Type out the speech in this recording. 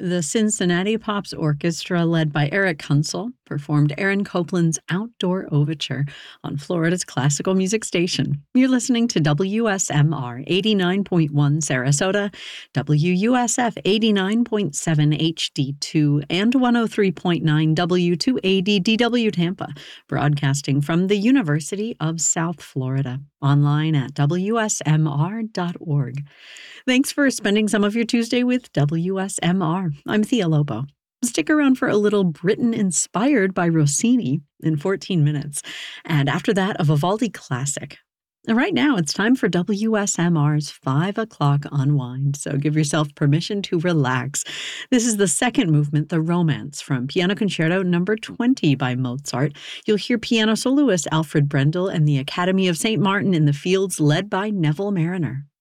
The Cincinnati Pops Orchestra, led by Eric Kunzel, performed Aaron Copland's Outdoor Overture on Florida's classical music station. You're listening to WSMR 89.1 Sarasota, WUSF 89.7 HD2, and 103.9 W2AD DW Tampa, broadcasting from the University of South Florida, online at WSMR.org. Thanks for spending some of your Tuesday with WSMR. I'm Thea Lobo. Stick around for a little Britain inspired by Rossini in 14 minutes, and after that, a Vivaldi classic. And right now, it's time for WSMR's 5 o'clock unwind, so give yourself permission to relax. This is the second movement, the Romance, from Piano Concerto number 20 by Mozart. You'll hear piano soloist Alfred Brendel and the Academy of St. Martin in the Fields, led by Neville Mariner.